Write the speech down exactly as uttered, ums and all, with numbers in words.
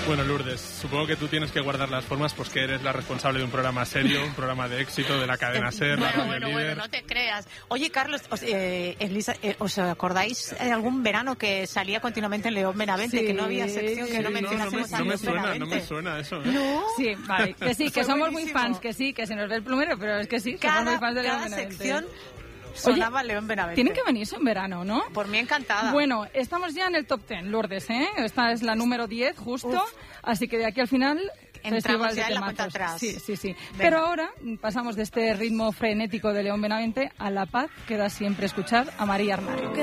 Bueno, Lourdes, supongo que tú tienes que guardar las formas, pues que eres la responsable de un programa serio, un programa de éxito de la cadena SER, bueno, la radio bueno, líder. bueno, no te creas. Oye, Carlos, os, eh, Elisa, eh, ¿os acordáis de algún verano que salía continuamente en León Benavente, Sí, que no había sección que sí. no No, no, me, mencionásemos a no me León suena, Benavente? no me suena eso. ¿eh? ¿No? Sí, vale, que sí, que Fue somos buenísimo. muy fans, que sí, que se nos ve el plumero, pero es que sí, somos Cada, muy fans de León cada Benavente. sección sonaba León Benavente. Tienen que venirse en verano, ¿no? Por mí encantada. Bueno, estamos ya en el top diez, Lourdes, ¿eh? Esta es la número diez, justo. Uf. Así que de aquí al final, Entramos festival de ya en la temazos. cuenta atrás. Sí, sí, sí. Venga. Pero ahora pasamos de este ritmo frenético de León Benavente a la paz que da siempre escuchar a María Arnal.